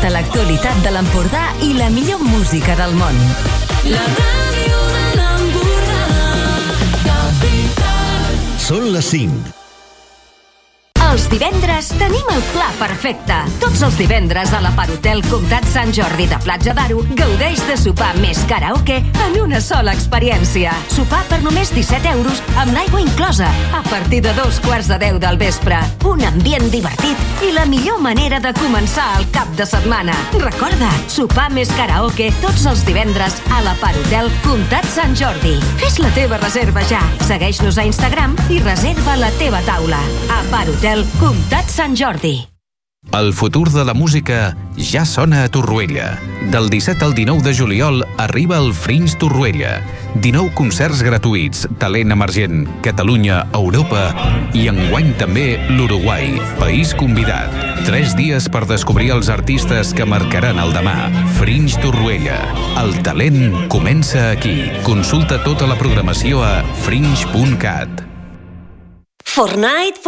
Tota l'actualitat de l'Empordà i la millor música del món. La ràdio de l'Empordà, Capital. Són les 5. Els divendres tenim el pla perfecte. Tots els divendres a la Parhotel Comtat Sant Jordi de Platja d'Aro gaudeix de sopar més karaoke en una sola experiència. Sopar per només 17 euros amb l'aigua inclosa a partir de 9:15 del vespre. Un ambient divertit i la millor manera de començar el cap de setmana. Recorda, sopar més karaoke tots els divendres a la Parhotel Comtat Sant Jordi. Fes la teva reserva ja. Segueix-nos a Instagram i reserva la teva taula. A Parhotel Comtat Sant Jordi. El futur de la música ja sona a Torroella. Del 17 al 19 de juliol arriba el Fringe Torroella. 19 concerts gratuïts, talent emergent, Catalunya, Europa i enguany també l'Uruguai, país convidat. 3 dies per descobrir els artistes que marcaran el demà. Fringe Torroella. El talent comença aquí. Consulta tota la programació a fringe.cat. Fortnite?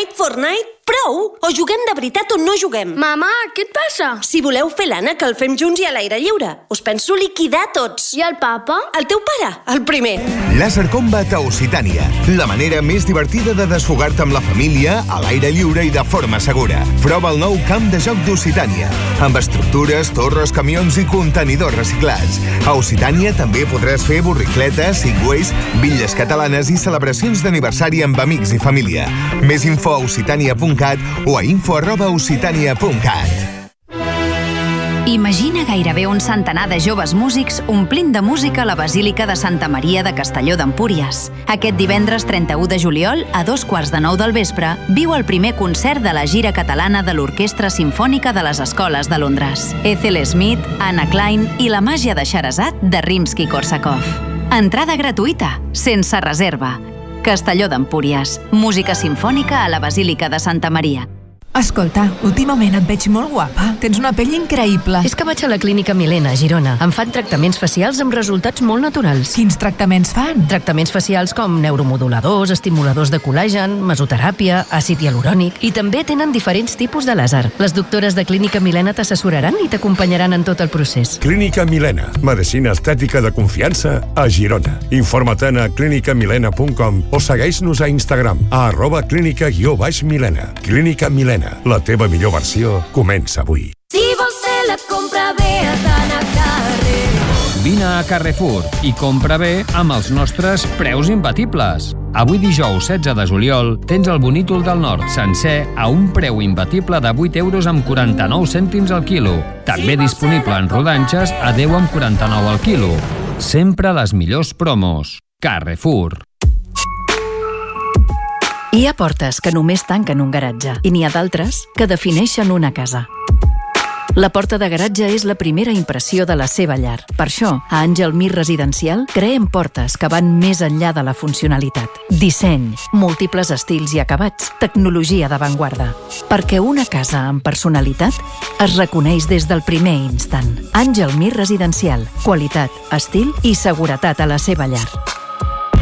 Prou! O juguem de veritat o no juguem. Mama, què et passa? Si voleu fer l'Anna, que el fem junts i a l'aire lliure. Us penso liquidar tots. I el papa? El teu pare, el primer. Laser Combat a Occitània. La manera més divertida de desfogar-te amb la família, a l'aire lliure i de forma segura. Prova el nou camp de joc d'Occitània. Amb estructures, torres, camions i contenidors reciclats. A Occitània també podràs fer borricletes, segways, bitlles catalanes i celebracions d'aniversari amb amics i família. Més info a occitania.cat o a info@occitania.cat. Imagina gairebé un centenar de joves músics omplint de música la Basílica de Santa Maria de Castelló d'Empúries. Aquest divendres 31 de juliol, a 9:15 del vespre, viu el primer concert de la gira catalana de l'Orquestra Simfònica de les Escoles de Londres. Ethel Smith, Anna Klein i la màgia de Scheherazade de Rimsky-Korsakov. Entrada gratuïta, sense reserva. Castelló d'Empúries. Música simfònica a la Basílica de Santa Maria. Escolta, últimament et veig molt guapa. Tens una pell increïble. És que vaig a la Clínica Milena, a Girona. Em fan tractaments facials amb resultats molt naturals. Quins tractaments fan? Tractaments facials com neuromoduladors, estimuladors de col·lagen, mesoteràpia, àcid hialurònic i també tenen diferents tipus de làser. Les doctores de Clínica Milena t'assessoraran i t'acompanyaran en tot el procés. Clínica Milena. Medicina estètica de confiança a Girona. Informa't a clinicamilena.com o segueix-nos a Instagram a @clínica_milena. Clínica Milena. La teva millor versió comença avui. Si vols fer la compra bé, has d'anar a Carrefour. Vine a Carrefour i compra bé amb els nostres preus imbatibles. Avui dijous 16 de juliol tens el Bonítol del Nord sencer a un preu imbatible de 8,49 € al quilo. També disponible en rodanxes a 10,49 € al quilo. Sempre les millors promos. Carrefour. Hi ha portes que només tanquen un garatge i n'hi ha d'altres que defineixen una casa. La porta de garatge és la primera impressió de la seva llar. Per això, a Àngel Mir Residencial creem portes que van més enllà de la funcionalitat. Disseny, múltiples estils i acabats, tecnologia d'avantguarda. Perquè una casa amb personalitat es reconeix des del primer instant. Àngel Mir Residencial. Qualitat, estil i seguretat a la seva llar.